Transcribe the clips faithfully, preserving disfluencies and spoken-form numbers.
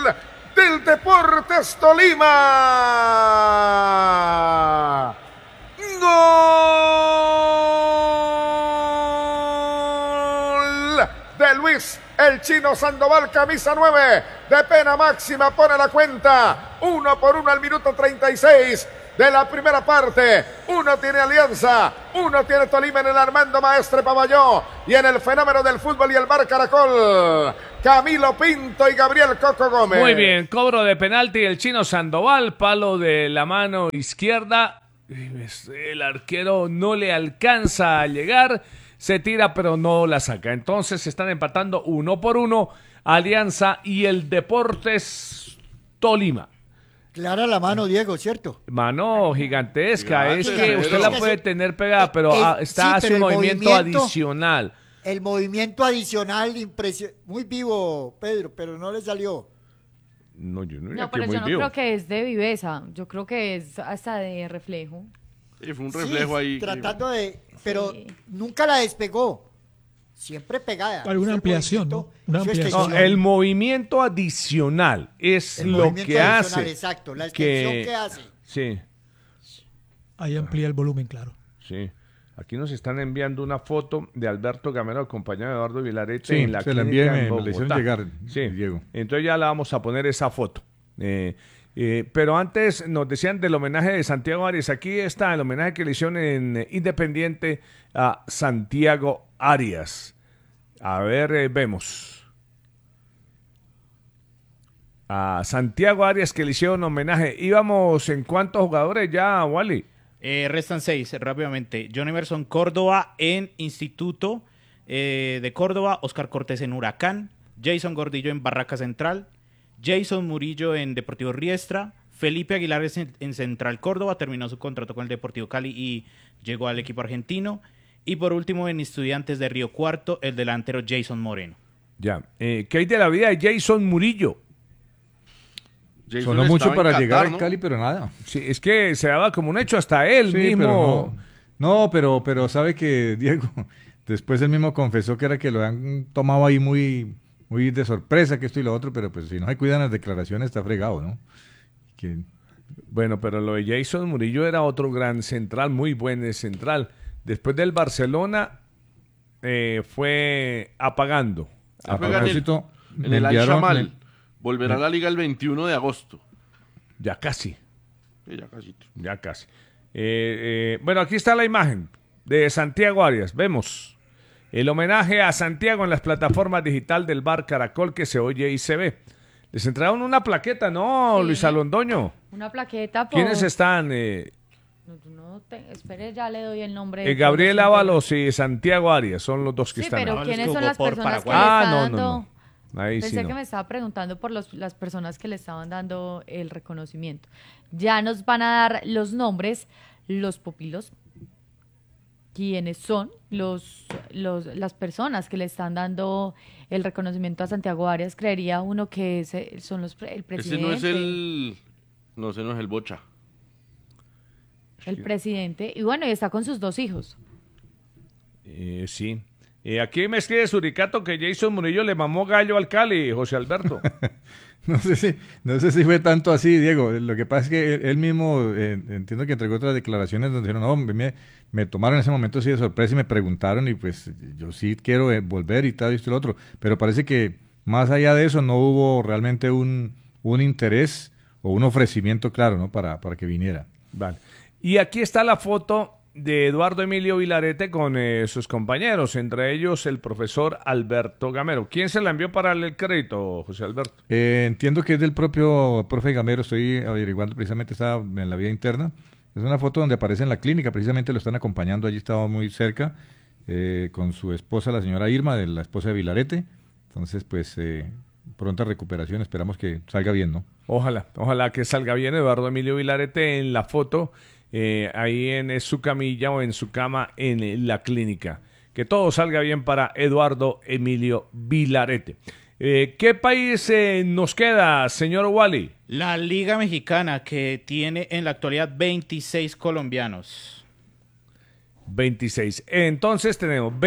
del Deportes Tolima. ¡Gol de Luis el Chino Sandoval, camisa nueve, de pena máxima, pone la cuenta, uno por uno al minuto treinta y seis de la primera parte. Uno tiene Alianza, uno tiene Tolima en el Armando Maestre Pavalló, y en el fenómeno del fútbol y el Bar Caracol, Camilo Pinto y Gabriel Coco Gómez. Muy bien, cobro de penalti el Chino Sandoval, palo de la mano izquierda, el arquero no le alcanza a llegar, se tira pero no la saca. Entonces se están empatando uno por uno Alianza y el Deportes Tolima. Clara la mano, Diego, ¿cierto? Mano gigantesca, Gigante, es que usted la puede tener pegada, pero el, ah, está sí, hace pero un movimiento, movimiento adicional. El movimiento adicional, impresio, muy vivo, Pedro, pero no le salió. No, yo no, No, pero yo no vivo. creo que es de viveza, yo creo que es hasta de reflejo. Sí, fue un reflejo sí, ahí. Tratando que... de, pero sí. Nunca la despegó. Siempre pegada. Alguna ampliación, ¿no? Una ampliación. No, el movimiento adicional es el lo que hace. Exacto, la extensión que, que hace. Sí. Ahí amplía el volumen, claro. Sí. Aquí nos están enviando una foto de Alberto Gamero acompañado de Eduardo Vilarete sí, en la se la clínica envié, en me, Bogotá. me la hicieron llegar, sí. Diego. Entonces ya la vamos a poner esa foto. Eh, eh, pero antes nos decían del homenaje de Santiago Arias. Aquí está el homenaje que le hicieron en Independiente a Santiago Arias. A ver, eh, vemos. A Santiago Arias que le hicieron homenaje. ¿Íbamos en cuántos jugadores ya, Wally? Eh, restan seis, rápidamente. John Emerson Córdoba en Instituto eh, de Córdoba, Oscar Cortés en Huracán, Jason Gordillo en Barraca Central, Jason Murillo en Deportivo Riestra, Felipe Aguilar en, en Central Córdoba, terminó su contrato con el Deportivo Cali y llegó al equipo argentino. Y por último, en Estudiantes de Río Cuarto, el delantero Jason Moreno. Ya. Eh, ¿Qué hay de la vida de Jason Murillo? Jason Sonó mucho para Qatar, llegar ¿no? a Cali, pero nada. Sí, es que se daba como un hecho hasta él sí, mismo. Pero no, no pero, pero sabe que, Diego, después él mismo confesó que era que lo han tomado ahí muy, muy de sorpresa, que esto y lo otro, pero pues si no se cuidan las declaraciones está fregado, ¿no? Que... Bueno, pero lo de Jason Murillo era otro gran central, muy buen central. Después del Barcelona eh, fue apagando. A propósito, en el, en el Al-Shamal. Volverá a la liga el veintiuno de agosto. Ya casi. Sí, ya casi. Ya casi. Eh, eh, bueno, aquí está la imagen de Santiago Arias. Vemos el homenaje a Santiago en las plataformas digital del Bar Caracol que se oye y se ve. Les entregaron una plaqueta, ¿no, sí. Luisa Londoño? Una plaqueta. Por... ¿Quiénes están? Eh, No, no te, espere, ya le doy el nombre. Eh, Gabriel Ábalos y Santiago Arias son los dos que sí, están. Sí, pero ahí. ¿quiénes son las personas que le ah, están no, dando? No, no. Ahí Pensé sí no. que me estaba preguntando por los, las personas que le estaban dando el reconocimiento. Ya nos van a dar los nombres, los pupilos, quiénes son los, los, las personas que le están dando el reconocimiento a Santiago Arias. Creería uno que ese son los, el presidente. Ese no es el... No, ese no es el Bocha. El presidente, y bueno, y está con sus dos hijos. Eh, sí. Eh, aquí me escribe Suricato que Jason Murillo le mamó gallo al Cali, José Alberto. no sé si no sé si fue tanto así, Diego. Lo que pasa es que él, él mismo, eh, entiendo que entregó otras declaraciones donde dijeron, no, me, me tomaron en ese momento así de sorpresa y me preguntaron y pues yo sí quiero eh, volver y tal y esto y lo otro. Pero parece que más allá de eso no hubo realmente un, un interés o un ofrecimiento claro, ¿no? Para, para que viniera. Vale. Y aquí está la foto de Eduardo Emilio Vilarete con eh, sus compañeros, entre ellos el profesor Alberto Gamero. ¿Quién se la envió para darle el crédito, José Alberto? Eh, entiendo que es del propio profe Gamero, estoy averiguando, precisamente estaba en la vía interna. Es una foto donde aparece en la clínica, precisamente lo están acompañando, allí estaba muy cerca, eh, con su esposa, la señora Irma, de la esposa de Vilarete. Entonces, pues, eh, pronta recuperación, esperamos que salga bien, ¿no? Ojalá, ojalá que salga bien Eduardo Emilio Vilarete en la foto. Eh, ahí en su camilla o en su cama en la clínica. Que todo salga bien para Eduardo Emilio Vilarete. Eh, ¿Qué país eh, nos queda, señor Wally? La Liga Mexicana, que tiene en la actualidad veintiséis colombianos. veintiséis. Entonces tenemos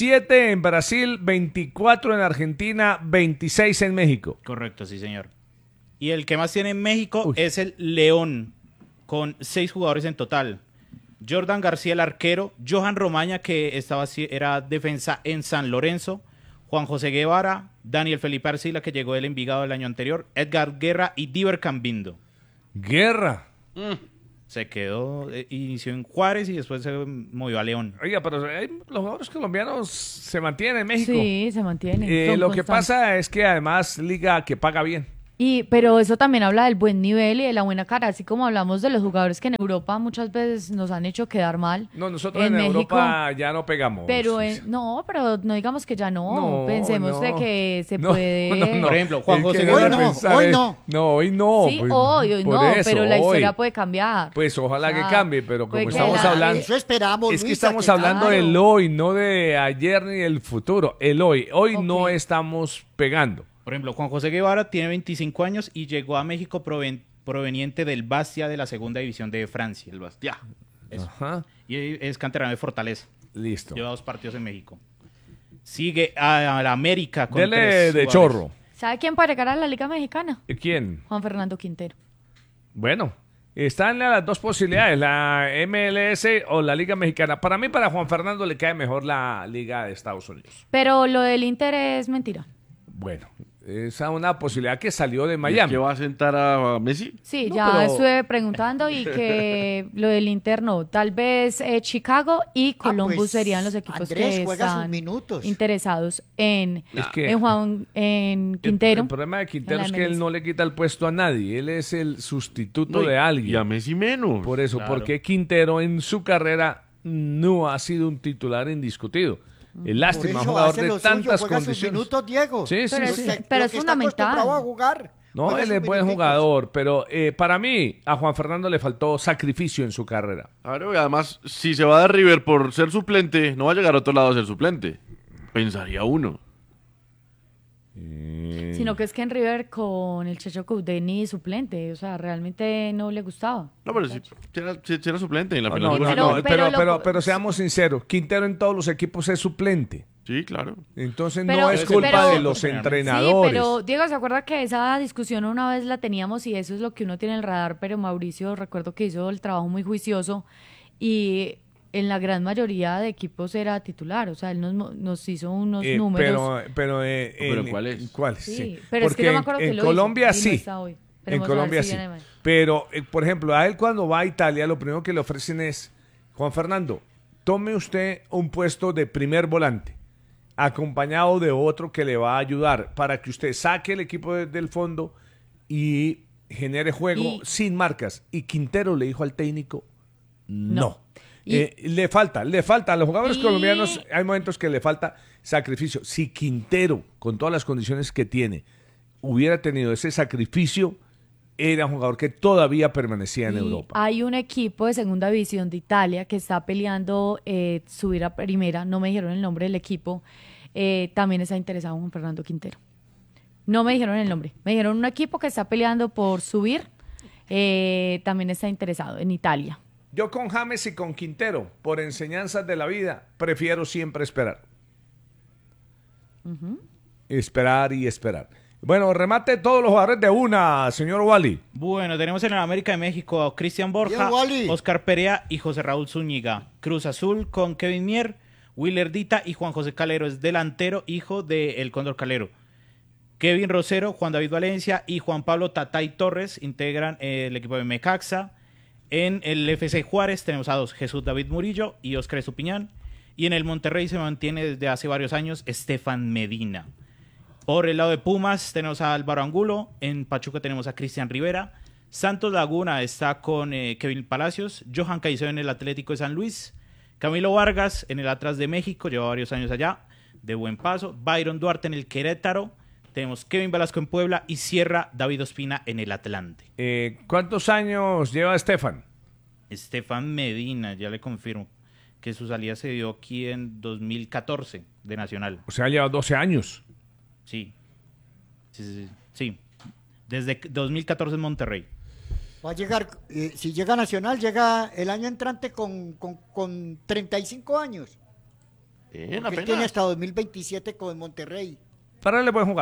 veintisiete en Brasil, veinticuatro en Argentina, veintiséis en México. Correcto, sí, señor. Y el que más tiene en México Uy. es el León, con seis jugadores en total. Jordan García, el arquero. Johan Romaña, que estaba, era defensa en San Lorenzo. Juan José Guevara. Daniel Felipe Arcila, que llegó del Envigado el año anterior. Edgar Guerra y Diver Cambindo. Guerra. Mm. Se quedó, eh, inició en Juárez y después se movió a León. Oiga, pero hay- los jugadores colombianos se mantienen en México. Sí, se mantiene. Eh, son lo que constantes. pasa es que además liga que paga bien. Y, pero eso también habla del buen nivel y de la buena cara, así como hablamos de los jugadores que en Europa muchas veces nos han hecho quedar mal. No, nosotros en, México, Europa ya no pegamos. Pero Sí, en- sí. no, pero no digamos que ya no. No, Pensemos no. de que se No, puede. no, no. Por ejemplo, Juan El José que Guevara. debe Hoy no, pensar hoy es- no. No, hoy no. Sí, pues, hoy, hoy por no, eso, pero la historia hoy. puede cambiar. Pues ojalá O sea, que cambie, pero como puede que estamos la- hablando... Eso esperamos, Es que Luisa, estamos que hablando claro. del hoy, no de ayer ni del futuro. El hoy. Hoy Ok. no estamos pegando. Por ejemplo, Juan José Guevara tiene veinticinco años y llegó a México proven- proveniente del Bastia de la segunda división de Francia. El Bastia. Eso. Ajá. Y es canterano de Fortaleza. Listo. Lleva dos partidos en México. Sigue a, a la América con Dele tres de jugadores. chorro. ¿Sabe quién puede llegar a la Liga Mexicana? ¿Y ¿Quién? Juan Fernando Quintero. Bueno, están las dos posibilidades, la M L S o la Liga Mexicana. Para mí, para Juan Fernando le cae mejor la Liga de Estados Unidos. Pero lo del Inter es mentira. Bueno, esa es una posibilidad que salió de ¿Y es Miami. que va a sentar a Messi? Sí, No, ya pero- estuve preguntando y que lo del Inter no. Tal vez eh, Chicago y Columbus pues, serían los equipos Andrés que juega sus están minutos. interesados en, Es que- en Juan en El- Quintero. El, problema de Quintero en la es que él M L S. no le quita el puesto a nadie. Él es el sustituto No, y- de Y alguien. a Messi menos. Por eso, Claro. porque Quintero en su carrera no ha sido un titular indiscutido. Es Por lástima, un eso jugador hace de lo suyo, tantas juega sus condiciones. minutos, Diego. Sí, sí, Pero sí. es- Lo que- pero lo es que está fundamental. acostumbrado a jugar. No, Juega él sus es buen minuticos. jugador, pero eh, para mí a Juan Fernando le faltó sacrificio en su carrera. Claro, y además, si se va de River por ser suplente, no va a llegar a otro lado a ser suplente. Pensaría uno. Sino que es que en River con el Checho Coudet ni suplente, o sea, realmente no le gustaba. No, pero si, si era, si- si era suplente en la No, final. no, fue no, pero- no, suplente. pero, pero pero, lo- pero seamos sinceros, Quintero en todos los equipos es suplente. Sí, claro. Entonces Pero- no es culpa pero- de los Sí, entrenadores. pero Diego, ¿se acuerda que esa discusión una vez la teníamos y eso es lo que uno tiene en el radar? Pero Mauricio, recuerdo que hizo el trabajo muy juicioso y en la gran mayoría de equipos era titular, o sea, él nos, mo- nos hizo unos Eh, números. pero, pero, eh, ¿Pero en- cuál es? ¿Cuál? Sí, Sí. pero es que Porque yo me acuerdo en, que en lo Colombia hizo y no sí. está hoy. En Esperemos a ver Colombia si sí. viene mañana. Pero, eh, por ejemplo, a él cuando va a Italia, lo primero que le ofrecen es, Juan Fernando, tome usted un puesto de primer volante, acompañado de otro que le va a ayudar para que usted saque el equipo de- del fondo y genere juego Y- sin marcas. Y Quintero le dijo al técnico, no. No. Y- Eh, le falta, le falta. A los jugadores Y- colombianos hay momentos que le falta sacrificio. Si Quintero, con todas las condiciones que tiene, hubiera tenido ese sacrificio, era un jugador que todavía permanecía en Y Europa. hay un equipo de segunda división de Italia que está peleando eh, subir a primera, no me dijeron el nombre del equipo, eh, también está interesado en Juan Fernando Quintero. No me dijeron el nombre, me dijeron un equipo que está peleando por subir, eh, también está interesado en Italia. Yo con James y con Quintero, por enseñanzas de la vida, prefiero siempre esperar. Esperar y esperar. Bueno, remate todos los jugadores de una, señor Wally. Bueno, tenemos en el América de México a Cristian Borja, Bien, Wally. Oscar Perea y José Raúl Zúñiga. Cruz Azul con Kevin Mier, Willer Dita y Juan José Calero es delantero, hijo de El Cóndor Calero. Kevin Rosero, Juan David Valencia y Juan Pablo Tatay Torres integran eh, el equipo de Mecaxa. En el F C Juárez tenemos a dos, Jesús David Murillo y Óscar Estupiñán. Y en el Monterrey se mantiene desde hace varios años Estefan Medina. Por el lado de Pumas tenemos a Álvaro Angulo, en Pachuca tenemos a Cristian Rivera, Santos Laguna está con eh, Kevin Palacios, Johan Caicedo en el Atlético de San Luis, Camilo Vargas en el Atlas de México, lleva varios años allá, de buen paso, Byron Duarte en el Querétaro, tenemos Kevin Velasco en Puebla y cierra David Ospina en el Atlante. Eh, ¿Cuántos años lleva Estefan? Estefan Medina, ya le confirmo que su salida se dio aquí en dos mil catorce de Nacional. O sea, lleva doce años. Sí. Sí, sí, sí. Sí. Desde dos mil catorce en Monterrey. Va a llegar, eh, si llega Nacional, llega el año entrante con, con, con treinta y cinco años. Bien, Porque él apenas. tiene hasta dos mil veintisiete con Monterrey. Para él es buen jugador.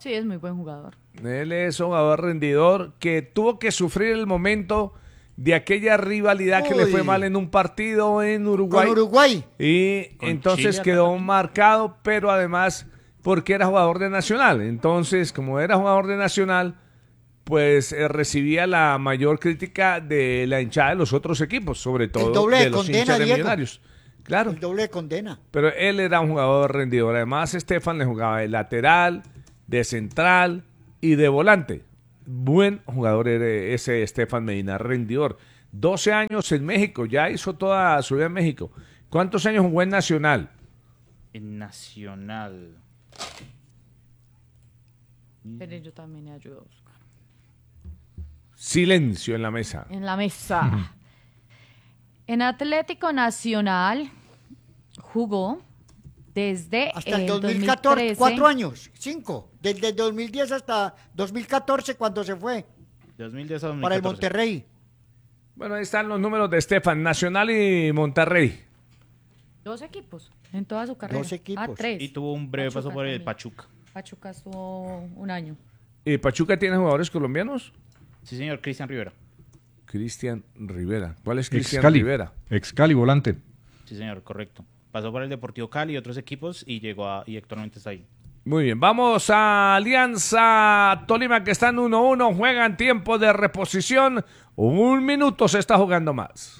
Sí, es muy buen jugador. Él es un jugador rendidor que tuvo que sufrir el momento de aquella rivalidad que le fue Uy. mal en un partido en Uruguay. Con Uruguay. Y Con entonces Chile quedó también. marcado, pero además porque era jugador de Nacional. Entonces, como era jugador de Nacional, pues eh, recibía la mayor crítica de la hinchada de los otros equipos, sobre todo doble de de los condena, hinchas de Diego. Millonarios. Claro. El doble de condena. Pero él era un jugador rendidor. Además, Estefan le jugaba de lateral, de central y de volante. Buen jugador era ese Estefan Medina, rendidor. doce años en México, ya hizo toda su vida en México. ¿Cuántos años jugó en Nacional? En Nacional. Pero yo también le ayudo a buscar. Silencio en la mesa. En la mesa. En Atlético Nacional jugó desde Hasta el el dos mil dos mil catorce, trece. cuatro años, cinco. Desde el dos mil diez hasta dos mil catorce cuando se fue dos mil diez a dos mil para el catorce. Monterrey. Bueno, ahí están los números de Estefan, Nacional y Monterrey. Dos equipos en toda su carrera. Dos equipos. Ah, tres. Y tuvo un breve Pachuca paso por el también. Pachuca. Pachuca estuvo un año. ¿Y Pachuca tiene jugadores colombianos? Sí, señor, Cristian Rivera. Cristian Rivera. ¿Cuál es Cristian Excali. Rivera? Excali, volante. Sí, señor, correcto. Pasó por el Deportivo Cali y otros equipos y llegó a, y actualmente está ahí. Muy bien, vamos a Alianza Tolima, que están uno uno, juegan tiempo de reposición, un minuto se está jugando más.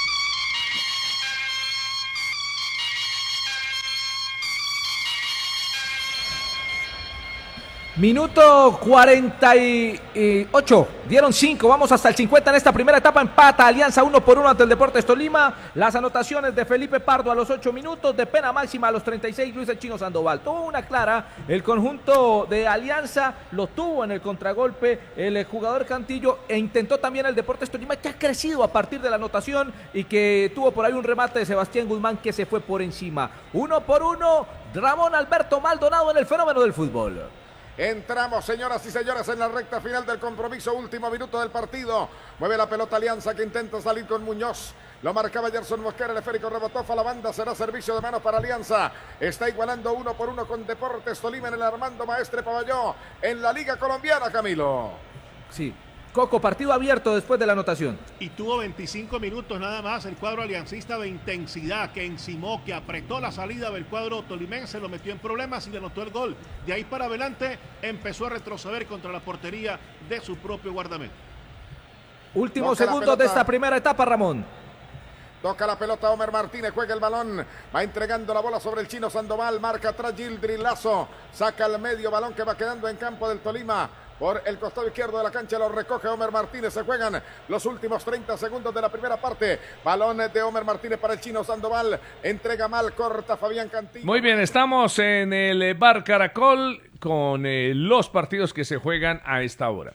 Minuto cuarenta y ocho, dieron cinco, vamos hasta el cincuenta en esta primera etapa, empata Alianza uno por uno ante el Deportes Tolima. Las anotaciones de Felipe Pardo a los ocho minutos, de pena máxima a los treinta y seis, Luis el Chino Sandoval. Tuvo una clara, el conjunto de Alianza lo tuvo en el contragolpe, el jugador Cantillo, e intentó también el Deportes Tolima, que ha crecido a partir de la anotación y que tuvo por ahí un remate de Sebastián Guzmán que se fue por encima. Uno por uno, Ramón Alberto Maldonado en el fenómeno del fútbol. Entramos, señoras y señores, en la recta final del compromiso, último minuto del partido. Mueve la pelota Alianza, que intenta salir con Muñoz. Lo marcaba Gerson Mosquera, el esférico rebotó, fue a la banda, será servicio de manos para Alianza. Está igualando uno por uno con Deportes Tolima en el Armando Maestre Paballó, en la Liga Colombiana, Camilo. Sí, Coco, partido abierto después de la anotación. Y tuvo veinticinco minutos nada más el cuadro aliancista de intensidad, que encimó, que apretó la salida del cuadro tolimense, lo metió en problemas y le anotó el gol. De ahí para adelante empezó a retroceder contra la portería de su propio guardameta. Últimos Toca la segundos de pelota. esta primera etapa, Ramón. Toca la pelota Homer Martínez, juega el balón, va entregando la bola sobre el Chino Sandoval, marca atrás Gildri Lazo, saca al medio, balón que va quedando en campo del Tolima. Por el costado izquierdo de la cancha lo recoge Homer Martínez. Se juegan los últimos treinta segundos de la primera parte. Balón de Homer Martínez para el Chino Sandoval. Entrega mal, corta Fabián Cantillo. Muy bien, estamos en el Bar Caracol con eh, los partidos que se juegan a esta hora.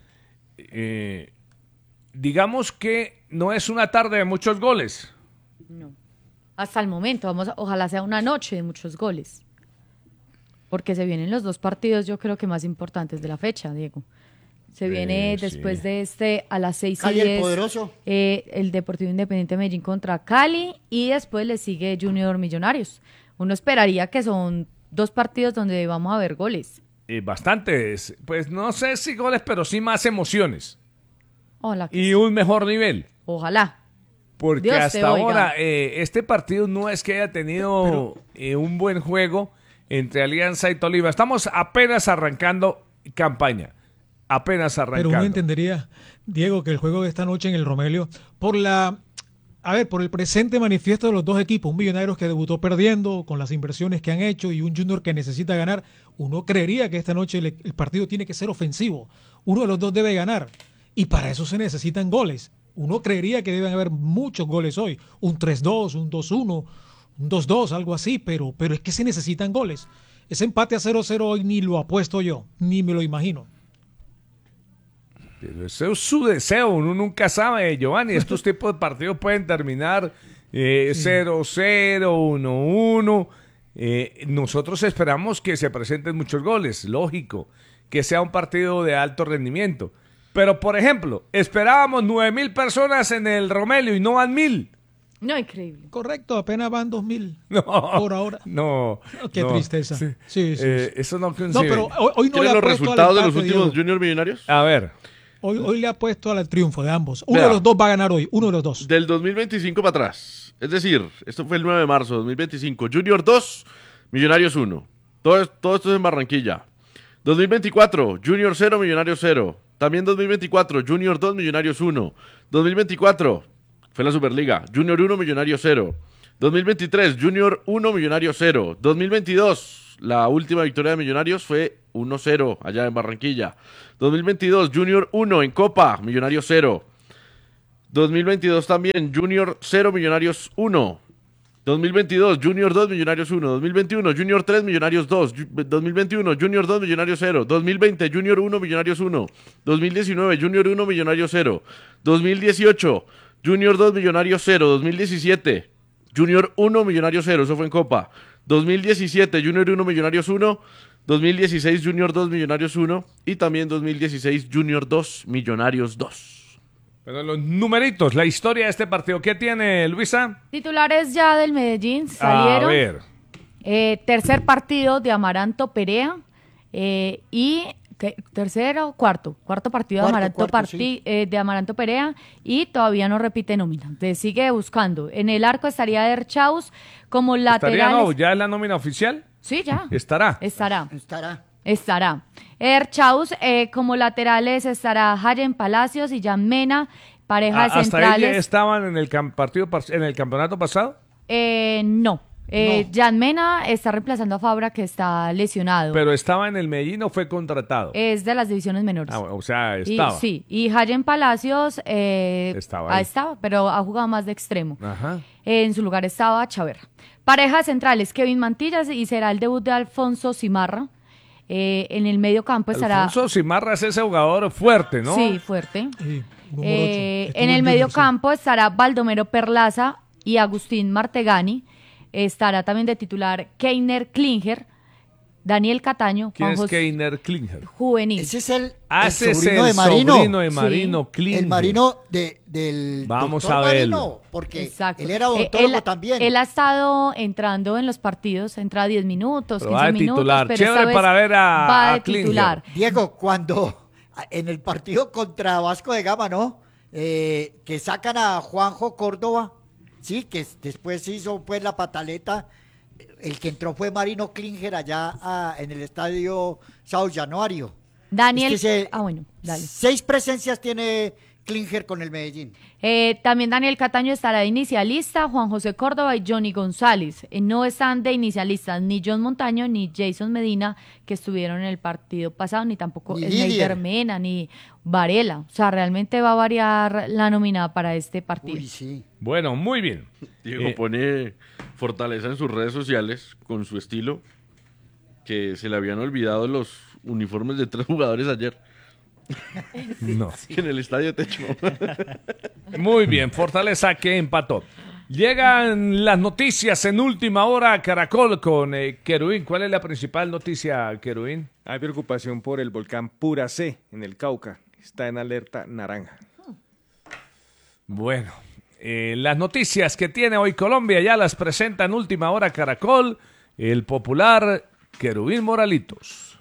Eh, digamos que no es una tarde de muchos goles. No. Hasta el momento, vamos a- ojalá sea una noche de muchos goles. Porque se vienen los dos partidos, yo creo que más importantes de la fecha, Diego. Se viene Eh, sí. después de este a las seis y Cali el diez, Poderoso. eh, el Deportivo Independiente Medellín contra Cali, y después le sigue Junior Millonarios. Uno esperaría que son dos partidos donde vamos a ver goles. Eh, bastantes, pues no sé si goles, pero sí más emociones Ojalá. que- y un mejor nivel. Ojalá. Porque Dios te hasta oiga. ahora eh, este partido no es que haya tenido eh, un buen juego entre Alianza y Tolima. Estamos apenas arrancando campaña. Apenas Pero uno arrancando. entendería, Diego, que el juego de esta noche en el Romelio, por la, a ver, por el presente manifiesto de los dos equipos, un Millonarios que debutó perdiendo con las inversiones que han hecho y un Junior que necesita ganar, uno creería que esta noche el, el partido tiene que ser ofensivo. Uno de los dos debe ganar y para eso se necesitan goles. Uno creería que deben haber muchos goles hoy, un tres dos, un dos uno, un dos dos, algo así, pero, pero es que se necesitan goles. Ese empate a cero cero hoy ni lo apuesto yo, ni me lo imagino. Pero ese es su deseo, uno nunca sabe, Giovanni. Estos tipos de partidos pueden terminar eh, cero cero, uno uno. Eh, nosotros esperamos que se presenten muchos goles, lógico, que sea un partido de alto rendimiento. Pero, por ejemplo, esperábamos nueve mil personas en el Romelio y no van mil. No, increíble. Correcto, apenas van dos mil No, por ahora. No. Oh, qué no, tristeza. Sí, Sí, sí, Eh, sí. Eso no No, coincide. pero hoy, hoy no ¿Quieren le los apuesto al resultados de los empate, últimos Diego. Junior Millonarios? A ver. Hoy, hoy le apuesto al triunfo de ambos. Uno Vea. de los dos va a ganar hoy, uno de los dos. Del dos mil veinticinco para atrás. Es decir, esto fue el nueve de marzo de dos mil veinticinco. Junior dos, Millonarios uno. Todo, es- todo esto es en Barranquilla. dos mil veinticuatro, Junior cero, Millonarios cero. También dos mil veinticuatro, Junior dos, Millonarios uno. dos mil veinticuatro, fue la Superliga. Junior uno, Millonarios cero. dos mil veintitrés, Junior uno, Millonarios cero. dos mil veintidós, la última victoria de Millonarios fue uno cero allá en Barranquilla. dos mil veintidós, Junior uno en Copa, Millonarios cero. dos mil veintidós también, Junior cero, Millonarios uno. dos mil veintidós, Junior dos, Millonarios uno. dos mil veintiuno, Junior tres, Millonarios dos. Ju- dos mil veintiuno, Junior dos, Millonarios cero. dos mil veinte, Junior uno, Millonarios uno. dos mil diecinueve, Junior uno, Millonarios cero. dos mil dieciocho, Junior dos, Millonarios cero. dos mil diecisiete, Junior uno, Millonarios cero. Eso fue en Copa. dos mil diecisiete, Junior uno, Millonarios uno. dos mil dieciséis, Junior dos, Millonarios uno. Y también dos mil dieciséis, Junior dos, Millonarios dos. Pero los numeritos, la historia de este partido. ¿Qué tiene, Luisa? Titulares ya del Medellín salieron. A ver. Eh, tercer partido de Amaranto Perea eh, y te- tercero, cuarto, cuarto partido Cuarto, de, Amaranto cuarto, Parti- sí. eh, de Amaranto Perea y todavía no repite nómina. Entonces sigue buscando. En el arco estaría Erchaus como ¿Estaría lateral. no? ¿Ya es la nómina oficial? Sí, ya. ¿Estará? Estará. Estará. Estará. Erchaus eh, como laterales estará Hayen Palacios y Jan Mena, pareja Ah, de ¿Hasta ahí centrales. ya estaban en el cam- partido pas- en el campeonato pasado? Eh, no. Eh, No. Jan Mena está reemplazando a Fabra que está lesionado. Pero estaba en el Medellín o fue contratado. Es de las divisiones menores. Ah, o sea, Y- estaba. sí, y Hayen Palacios eh, Estaba ah, ahí. estaba, pero ha jugado más de extremo. Ajá. Eh, en su lugar estaba Chaverra. Parejas centrales, Kevin Mantillas y será el debut de Alfonso Cimarra. Eh, en el medio campo estará... Alfonso Cimarra es ese jugador fuerte, ¿no? Sí, fuerte. Sí, número Eh, ocho. en Estuvo el Junior, medio sí. campo estará Baldomero Perlaza y Agustín Martegani. Estará también de titular Keiner Klinger, Daniel Cataño, ¿Quién Juan es José Keiner Klinger? Juvenil. Ese es el, Ah, el ese es sobrino el de Marino. sobrino de Marino Klinger. El Marino de, del Vamos doctor a verlo. Marino, porque Exacto. él era Eh, odontólogo él, también. Él ha estado entrando en los partidos, entra diez minutos, Pero quince va de minutos. titular. Pero Chévere esta vez para ver a- va a de Klinger. titular. Diego, cuando en el partido contra Vasco de Gama, ¿no? Eh, que sacan a Juanjo Córdoba, sí, que s- después hizo pues la pataleta. El que entró fue Marino Klinger allá ah, en el estadio Sao Januario. Daniel. Es que se- ah, bueno, dale. Seis presencias tiene Klinger con el Medellín. Eh, también Daniel Cataño estará de inicialista, Juan José Córdoba y Johnny González. Eh, no están de inicialistas ni John Montaño ni Jason Medina, que estuvieron en el partido pasado, ni tampoco Ni Sneider Didier. Mena, ni Varela. O sea, realmente va a variar la nominada para este partido. Uy, sí. Bueno, muy bien. Diego Eh, pone fortaleza en sus redes sociales con su estilo, que se le habían olvidado los uniformes de tres jugadores ayer No. en el estadio Techo. Muy bien, Fortaleza que empató. Llegan las noticias en última hora, Caracol con eh, Querubín. ¿Cuál es la principal noticia, Querubín? Hay preocupación por el volcán Pura C en el Cauca. Está en alerta naranja. Bueno, eh, las noticias que tiene hoy Colombia ya las presenta en última hora Caracol, el popular Querubín Moralitos.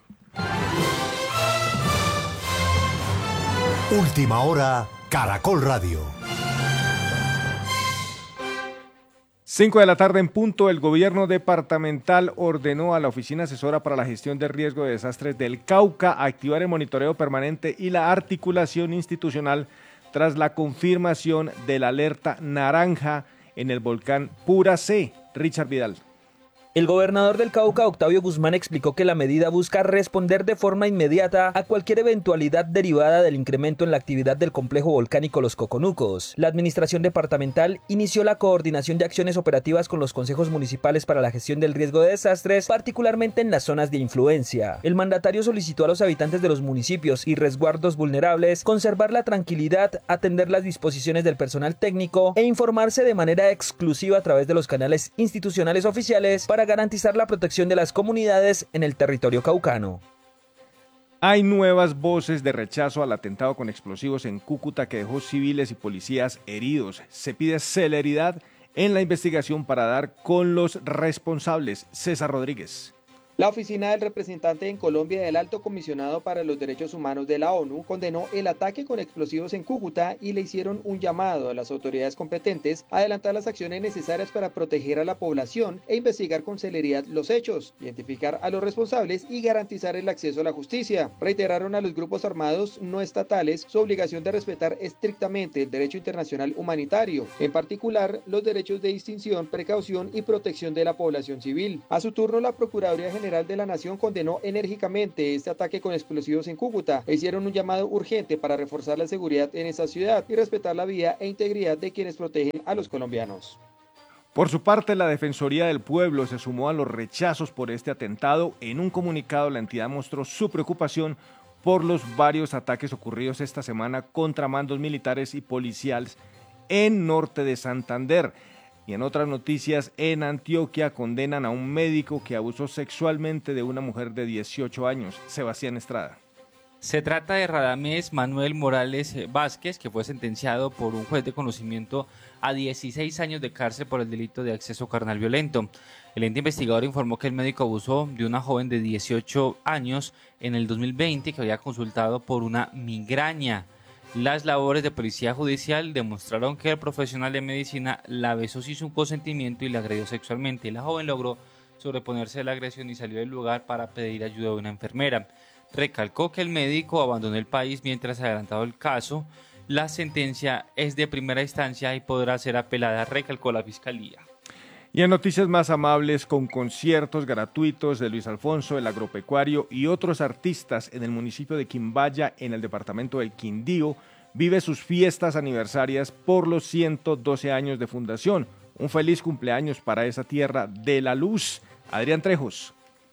Última hora, Caracol Radio. cinco de la tarde en punto, el gobierno departamental ordenó a la Oficina Asesora para la Gestión de Riesgo de Desastres del Cauca activar el monitoreo permanente y la articulación institucional tras la confirmación de la alerta naranja en el volcán Pura C. Richard Vidal. El gobernador del Cauca, Octavio Guzmán, explicó que la medida busca responder de forma inmediata a cualquier eventualidad derivada del incremento en la actividad del complejo volcánico Los Coconucos. La administración departamental inició la coordinación de acciones operativas con los consejos municipales para la gestión del riesgo de desastres, particularmente en las zonas de influencia. El mandatario solicitó a los habitantes de los municipios y resguardos vulnerables conservar la tranquilidad, atender las disposiciones del personal técnico e informarse de manera exclusiva a través de los canales institucionales oficiales para garantizar la protección de las comunidades en el territorio caucano. Hay nuevas voces de rechazo al atentado con explosivos en Cúcuta que dejó civiles y policías heridos. Se pide celeridad en la investigación para dar con los responsables. César Rodríguez. La oficina del representante en Colombia del Alto Comisionado para los Derechos Humanos de la ONU condenó el ataque con explosivos en Cúcuta y le hicieron un llamado a las autoridades competentes a adelantar las acciones necesarias para proteger a la población e investigar con celeridad los hechos, identificar a los responsables y garantizar el acceso a la justicia. Reiteraron a los grupos armados no estatales su obligación de respetar estrictamente el derecho internacional humanitario, en particular los derechos de distinción, precaución y protección de la población civil. A su turno, la Procuraduría General General de la Nación condenó enérgicamente este ataque con explosivos en Cúcuta e hicieron un llamado urgente para reforzar la seguridad en esa ciudad y respetar la vida e integridad de quienes protegen a los colombianos. Por su parte, la Defensoría del Pueblo se sumó a los rechazos por este atentado. En un comunicado, la entidad mostró su preocupación por los varios ataques ocurridos esta semana contra mandos militares y policiales en norte de Santander. Y en otras noticias, en Antioquia condenan a un médico que abusó sexualmente de una mujer de dieciocho años. Sebastián Estrada. Se trata de Radamés Manuel Morales Vázquez, que fue sentenciado por un juez de conocimiento a dieciséis años de cárcel por el delito de acceso carnal violento. El ente investigador informó que el médico abusó de una joven de dieciocho años en el dos mil veinte que había consultado por una migraña. Las labores de policía judicial demostraron que el profesional de medicina la besó sin su consentimiento y la agredió sexualmente. La joven logró sobreponerse a la agresión y salió del lugar para pedir ayuda de una enfermera. Recalcó que el médico abandonó el país mientras adelantaba el caso. La sentencia es de primera instancia y podrá ser apelada, recalcó la fiscalía. Y en noticias más amables, con conciertos gratuitos de Luis Alfonso, el agropecuario y otros artistas en el municipio de Quimbaya, en el departamento del Quindío, vive sus fiestas aniversarias por los ciento doce años de fundación. Un feliz cumpleaños para esa tierra de la luz. Adrián Trejos.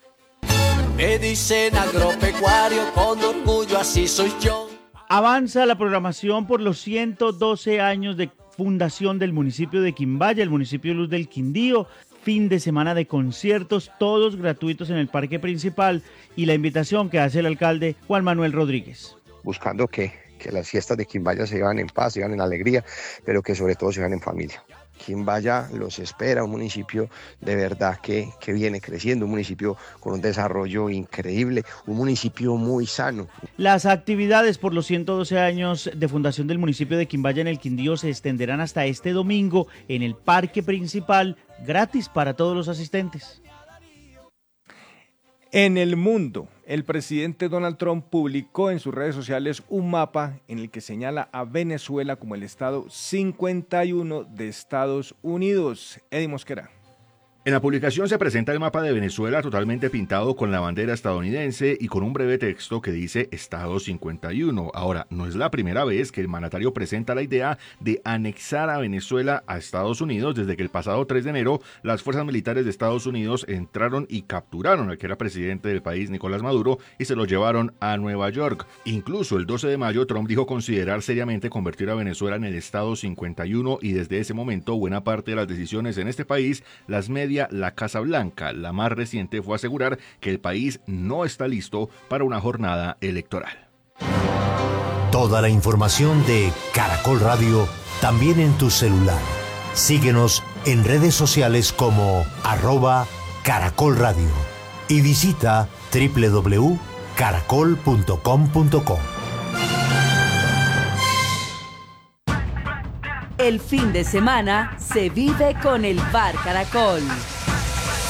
Me dicen agropecuario, con orgullo así soy yo. Avanza la programación por los ciento doce años de fundación del municipio de Quimbaya, el municipio de Luz del Quindío. Fin de semana de conciertos, todos gratuitos en el parque principal, y la invitación que hace el alcalde Juan Manuel Rodríguez. Buscando que, que las fiestas de Quimbaya se llevan en paz, se llevan en alegría, pero que sobre todo se llevan en familia. Quimbaya los espera, un municipio de verdad que, que viene creciendo, un municipio con un desarrollo increíble, un municipio muy sano. Las actividades por los ciento doce años de fundación del municipio de Quimbaya en el Quindío se extenderán hasta este domingo en el parque principal, gratis para todos los asistentes. En el mundo, el presidente Donald Trump publicó en sus redes sociales un mapa en el que señala a Venezuela como el estado cincuenta y uno de Estados Unidos. Eddie Mosquera. En la publicación se presenta el mapa de Venezuela totalmente pintado con la bandera estadounidense y con un breve texto que dice Estado cincuenta y uno. Ahora, no es la primera vez que el mandatario presenta la idea de anexar a Venezuela a Estados Unidos desde que el pasado tres de enero las fuerzas militares de Estados Unidos entraron y capturaron al que era presidente del país, Nicolás Maduro, y se lo llevaron a Nueva York. Incluso el doce de mayo Trump dijo considerar seriamente convertir a Venezuela en el Estado cincuenta y uno y desde ese momento buena parte de las decisiones en este país las media la Casa Blanca. La más reciente fue asegurar que el país no está listo para una jornada electoral. Toda la información de Caracol Radio también en tu celular. Síguenos en redes sociales como arroba Caracol Radio y visita doble u doble u doble u punto caracol punto com punto co. El fin de semana se vive con el Bar Caracol.